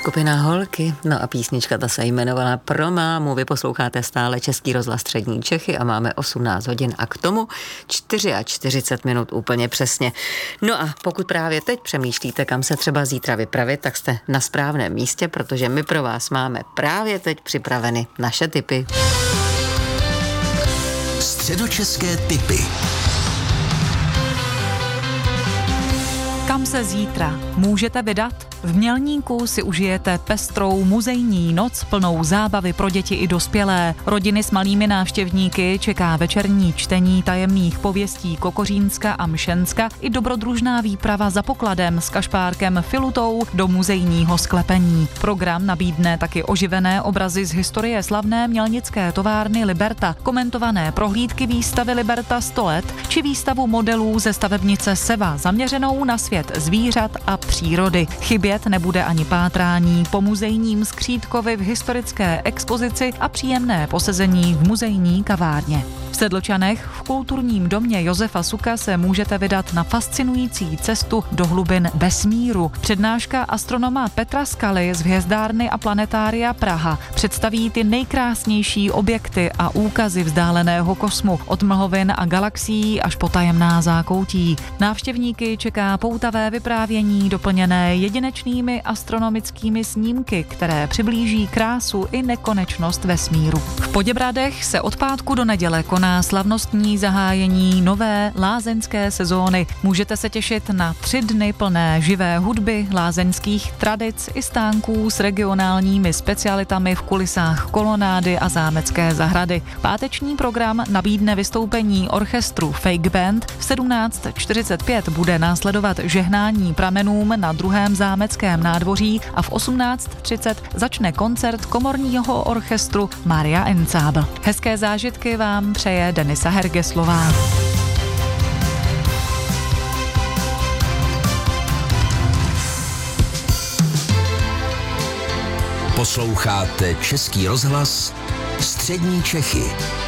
Skupina Holky, no a písnička ta se jmenovala Pro mámu. Vy posloucháte stále Český rozhlas Střední Čechy a máme 18 hodin a k tomu 44 minut úplně přesně. No a pokud právě teď přemýšlíte, kam se třeba zítra vypravit, tak jste na správném místě, protože my pro vás máme právě teď připraveny naše tipy. Středočeské tipy. Kam se zítra můžete vydat? V Mělníku si užijete pestrou muzejní noc plnou zábavy pro děti i dospělé. Rodiny s malými návštěvníky čeká večerní čtení tajemných pověstí Kokořínska a Mšenska i dobrodružná výprava za pokladem s kašpárkem Filutou do muzejního sklepení. Program nabídne taky oživené obrazy z historie slavné mělnické továrny Liberta, komentované prohlídky výstavy Liberta 100 let či výstavu modelů ze stavebnice Seva zaměřenou na svět zvířat a přírody. Chybět nebude ani pátrání po muzejním skřítkovi v historické expozici a příjemné posezení v muzejní kavárně. V Sedlčanech v kulturním domě Josefa Suka se můžete vydat na fascinující cestu do hlubin vesmíru. Přednáška astronoma Petra Skaly z Hvězdárny a planetária Praha představí ty nejkrásnější objekty a úkazy vzdáleného kosmu, od mlhovin a galaxií až po tajemná zákoutí. Návštěvníky čeká poutavé vyprávění doplněné jedinečnými astronomickými snímky, které přiblíží krásu i nekonečnost vesmíru. V Poděbradech se od pátku do neděle koná slavnostní zahájení nové lázeňské sezóny. Můžete se těšit na 3 dny plné živé hudby, lázeňských tradic i stánků s regionálními specialitami v kulisách kolonády a zámecké zahrady. Páteční program nabídne vystoupení orchestru Fake Band. V 17:45 bude následovat žehnání pramenům na druhém zámeckém nádvoří a v 18:30 začne koncert komorního orchestru Maria Ensemble. Hezké zážitky vám přeje Denisa Hergeslová. Posloucháte Český rozhlas Střední Čechy.